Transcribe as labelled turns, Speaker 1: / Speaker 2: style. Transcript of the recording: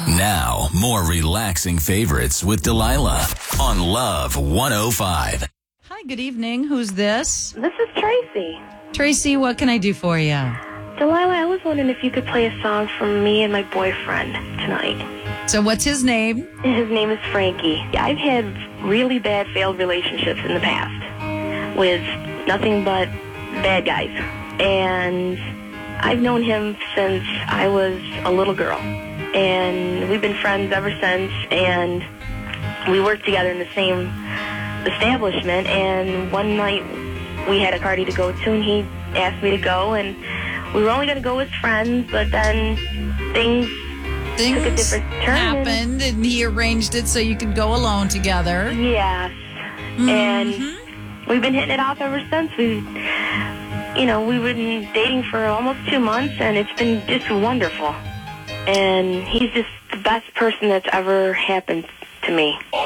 Speaker 1: Now, more relaxing favorites with Delilah on Love 105.
Speaker 2: Hi, good evening. Who's this?
Speaker 3: This is Tracy.
Speaker 2: Tracy, what can I do for you?
Speaker 3: Delilah, I was wondering if you could play a song from me and my boyfriend tonight.
Speaker 2: So what's his name?
Speaker 3: His name is Frankie. I've had really bad failed relationships in the past with nothing but bad guys. And I've known him since I was a little girl. And we've been friends ever since. And we worked together in the same establishment. And one night we had a party to go to, and he asked me to go. And we were only going to go as friends, but then things took a different turn.
Speaker 2: Happened, and he arranged it so you could go alone together.
Speaker 3: Yes.
Speaker 2: Mm-hmm.
Speaker 3: And we've been hitting it off ever since. We've been dating for almost 2 months, and it's been just wonderful. And he's just the best person that's ever happened to me.